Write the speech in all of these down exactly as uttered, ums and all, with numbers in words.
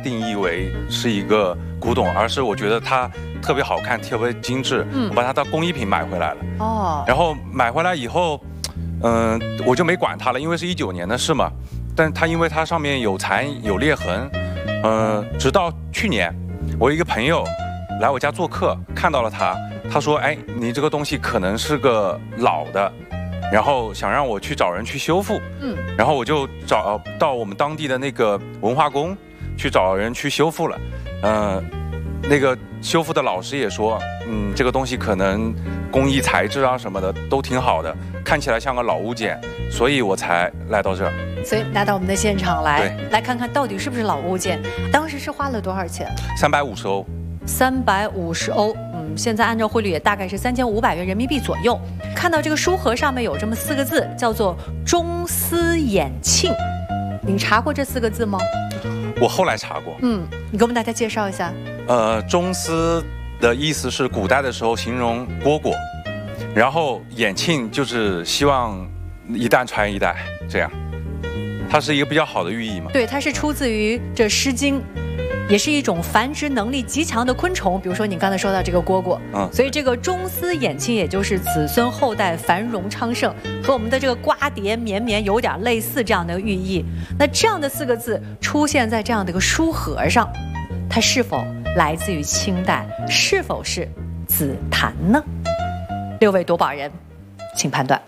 定义为是一个古董，而是我觉得它特别好看，特别精致，嗯，我把它当工艺品买回来了。哦，然后买回来以后，嗯、呃，我就没管它了，因为是一九年的事嘛。但它因为它上面有残有裂痕，嗯、呃，直到去年，我有一个朋友来我家做客，看到了它，他说：“哎，你这个东西可能是个老的。”然后想让我去找人去修复，嗯，然后我就找到我们当地的那个文化宫去找人去修复了，嗯、呃，那个修复的老师也说，嗯，这个东西可能工艺材质啊什么的都挺好的，看起来像个老物件，所以我才来到这儿。 所以来到我们的现场来，来看看到底是不是老物件。当时是花了多少钱？ 三百五十欧。 三百五十欧，嗯，现在按照汇率也大概是三千五百元人民币左右。看到这个书盒上面有这么四个字，叫做“中斯衍庆”，你查过这四个字吗？ 我后来查过。 嗯，你给我们大家介绍一下。 呃，中斯的意思是古代的时候形容蝈蝈，然后衍庆就是希望一代传一代，这样，它是一个比较好的寓意嘛。 对，它是出自于这《诗经》。也是一种繁殖能力极强的昆虫，比如说你刚才说到这个蝈蝈，嗯，所以这个中斯衍庆也就是子孙后代繁荣昌盛，和我们的这个瓜瓞绵绵有点类似这样的寓意。那这样的四个字出现在这样的一个书盒上，它是否来自于清代？是否是紫檀呢？六位夺宝人，请判断。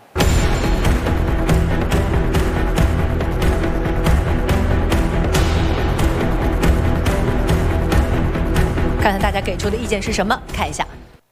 看看大家给出的意见是什么？看一下，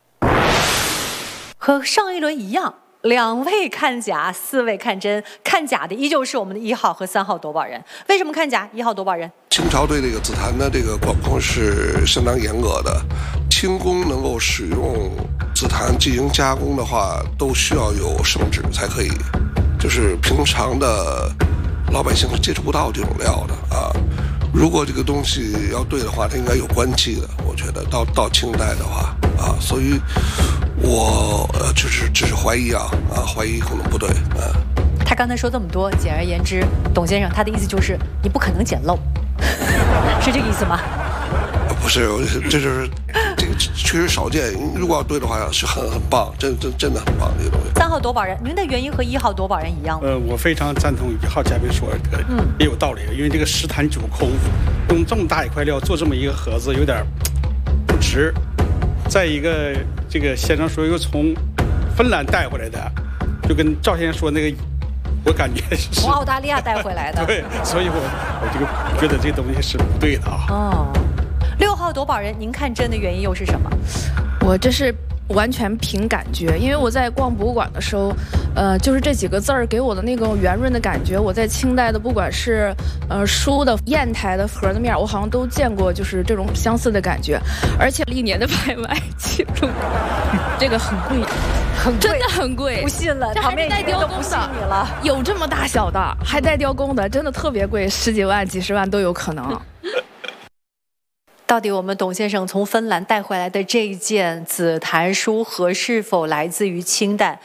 和上一轮一样，两位看假，四位看真。看假的依旧是我们的一号和三号夺宝人。为什么看假？一号夺宝人， 清朝对这个紫檀的这个管控是相当严格的，清宫能够使用紫檀进行加工的话，都需要有圣旨才可以，就是平常的老百姓是接触不到这种料的啊。如果这个东西要对的话，它应该有官期的。我觉得到到清代的话啊，所以我呃就是只是怀疑啊啊，怀疑可能不对啊。 他刚才说这么多，简而言之，董先生他的意思就是你不可能捡漏，是这个意思吗？ 不是，这就是这个确实少见。如果要对的话，是很很棒，真真真的很棒这个东西。 三号夺宝人，您的原因和一号夺宝人一样吗？ 呃，我非常赞同一号嘉宾说的，嗯，也有道理。因为这个十坛九空，用这么大一块料做这么一个盒子，有点不值。再一个，这个先生说又从芬兰带回来的，就跟赵先生说那个，我感觉是从澳大利亚带回来的。 对，所以我我这个觉得这东西是不对的啊。 哦。六号夺宝人，您看真的原因又是什么？ 我这是完全凭感觉，因为我在逛博物馆的时候，呃，就是这几个字儿给我的那种圆润的感觉，我在清代的不管是呃书的砚台的盒的面，我好像都见过，就是这种相似的感觉，而且历年的拍卖记录，这个很贵， 很贵， 真的很贵， 不信了， 这还是带雕工的， 你了， 有这么大小的，还带雕工的，真的特别贵，十几万、几十万都有可能。 到底我们董先生从芬兰带回来的这一件紫檀书盒是否来自于清代？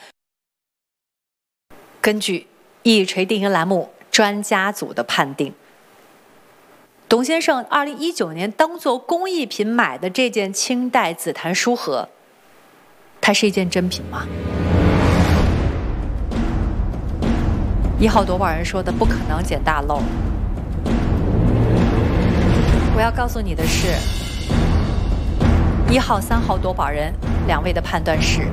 根据一锤定音栏目专家组的判定，董先生二零一九年当做工艺品买的这件清代紫檀书盒，它是一件真品吗？一号夺宝人说的不可能捡大漏。我要告诉你的是，一号、三号夺宝人两位的判断是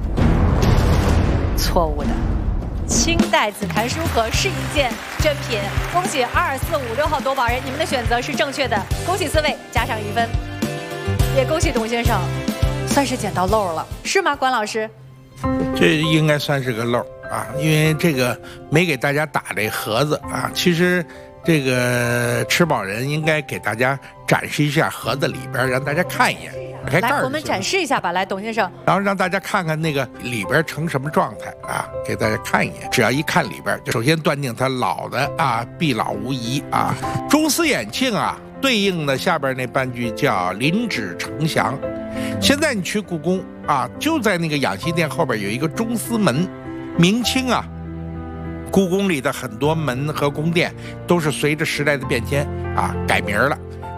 错误的。清代紫檀书盒是一件真品，恭喜二、四、五、六号夺宝人，你们的选择是正确的，恭喜四位，加上一分。也恭喜董先生，算是捡到漏了，是吗？关老师？ 这应该算是个漏啊，因为这个没给大家打这盒子啊，其实。这个吃宝人应该给大家展示一下盒子里边，让大家看一眼。开盖来，我们展示一下吧。来，董先生， 然后让大家看看那个里边成什么状态啊，给大家看一眼。只要一看里边，就首先断定它老的啊，必老无疑啊。中斯衍庆啊，对应的下边那半句叫临旨呈祥。现在你去故宫啊，就在那个养心殿后边有一个中斯门，明清啊。故宫里的很多门和宫殿都是随着时代的变迁啊改名了，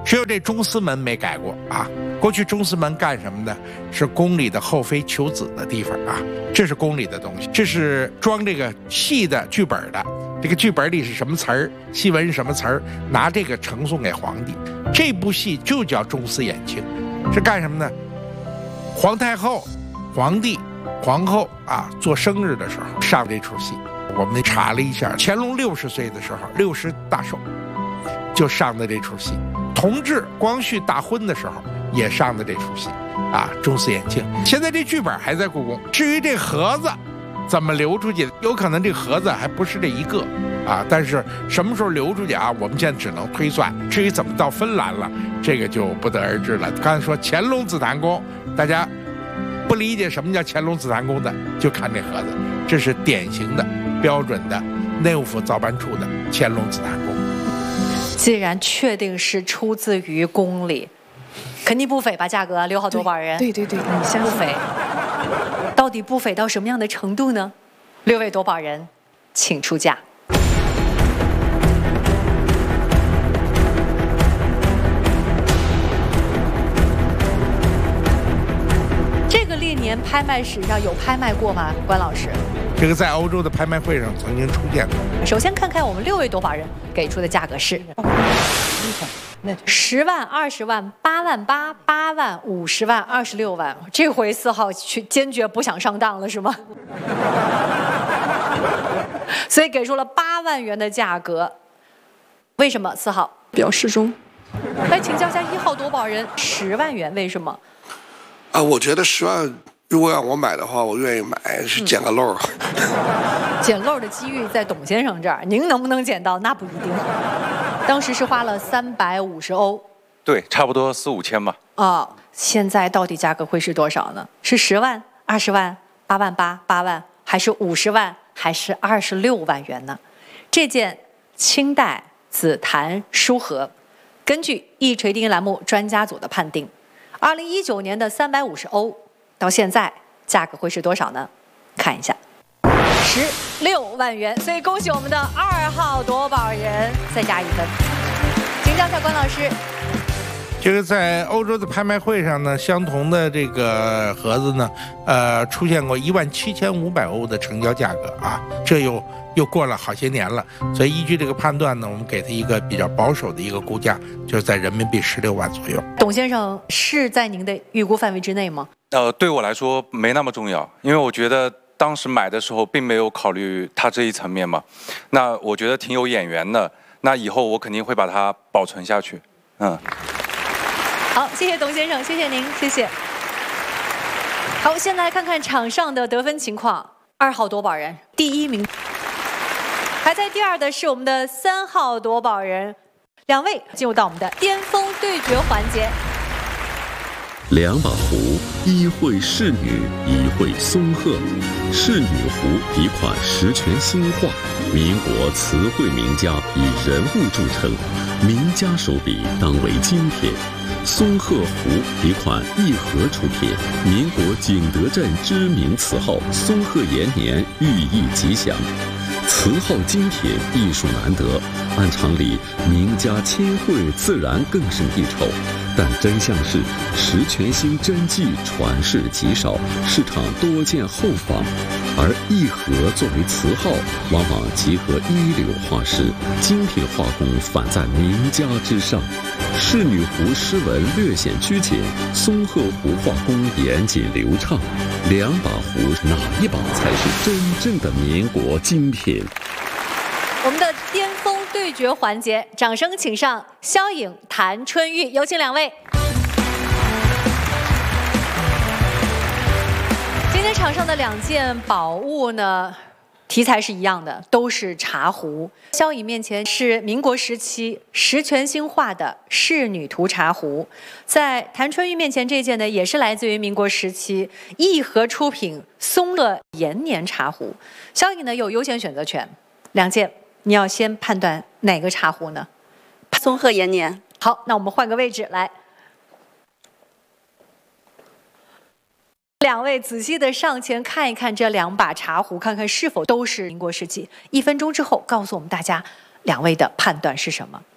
只有这中司门没改过啊。过去中司门干什么的？是宫里的后妃求子的地方啊，这是宫里的东西，这是装这个戏的剧本的。这个剧本里是什么词儿，戏文是什么词儿，拿这个呈送给皇帝。这部戏就叫《中司衍庆》，是干什么呢？皇太后、皇帝、皇后啊，做生日的时候上这出戏。我们查了一下，乾隆六十岁的时候，六十大寿，就上的这出戏。同治、光绪大婚的时候也上的这出戏，啊，《中司衍庆》。现在这剧本还在故宫。至于这盒子怎么流出去，有可能这盒子还不是这一个啊，但是什么时候流出去啊，我们现在只能推算。至于怎么到芬兰了，这个就不得而知了。刚才说乾隆紫檀宫，大家不理解什么叫乾隆紫檀宫的，就看这盒子，这是典型的标准的内务府造办处的乾隆紫檀宫。 既然确定是出自于宫里，肯定不菲吧？价格六号多宝人， 对对对，你相信不菲。到底不菲到什么样的程度呢？六位夺宝人，请出价。这个历年拍卖史上有拍卖过吗？关老师， 这个在欧洲的拍卖会上曾经出现过。 首先看看我们六位夺宝人给出的价格是十万、二十万、八万八、八万、五十万、二十六万。这回四号去坚决不想上当了是吗？所以给出了八万元的价格。为什么四号？ 比较适中。 来请教一下一号夺宝人，十万元为什么？ 啊，我觉得十万如果让我买的话，我愿意买，是捡个漏。 嗯、捡漏的机遇在董先生这儿，您能不能捡到那不一定。当时是花了三百五十欧， 对，差不多四五千吧。 哦，现在到底价格会是多少呢？是十万、二十万、八万八、八万，还是五十万，还是二十六万元呢？这件清代紫檀书盒，根据一锤定音栏目专家组的判定，二零一九年的三百五十欧，到现在价格会是多少呢？看一下。十六万元，所以恭喜我们的二号夺宝人，再加一分。请教一下关老师， 这个在欧洲的拍卖会上呢，相同的这个盒子呢，呃，出现过一万七千五百欧的成交价格啊，这又又过了好些年了，所以依据这个判断呢，我们给它一个比较保守的一个估价，就是在人民币十六万左右。 董先生是在您的预估范围之内吗？ 呃，对我来说没那么重要，因为我觉得当时买的时候并没有考虑它这一层面嘛，那我觉得挺有眼缘的，那以后我肯定会把它保存下去。嗯， 好，谢谢董先生，谢谢您，谢谢。好，现在来看看场上的得分情况。二号夺宝人第一名，排在第二的是我们的三号夺宝人，两位进入到我们的巅峰对决环节。 两把壶，一会仕女，一会松鹤。仕女壶一款十全新画，民国词汇名家以人物著称，名家手笔当为精品。松鹤壶一款义和出品，民国景德镇知名词号松鹤延年，寓意吉祥。词号精品，艺术难得，按常理名家亲绘自然更胜一筹，但真相是十全新真迹传世极少，市场多见后仿。而义和作为词号，往往集合一流画师，精品画工反在名家之上。仕女壶诗文略显拘谨，松鹤壶画工严谨流畅。两把壶哪一把才是真正的民国精品？ 我们的巅峰对决环节，掌声请上肖颖、谭春玉，有请两位。今天场上的两件宝物呢，题材是一样的，都是茶壶。肖颖面前是民国时期十全兴画的仕女图茶壶，在谭春玉面前这件呢，也是来自于民国时期义和出品松鹤延年茶壶。肖颖呢有优先选择权，两件你要先判断哪个茶壶呢？ 松鹤延年。 好，那我们换个位置来。两位仔细的上前看一看这两把茶壶，看看是否都是民国时期。一分钟之后告诉我们大家两位的判断是什么。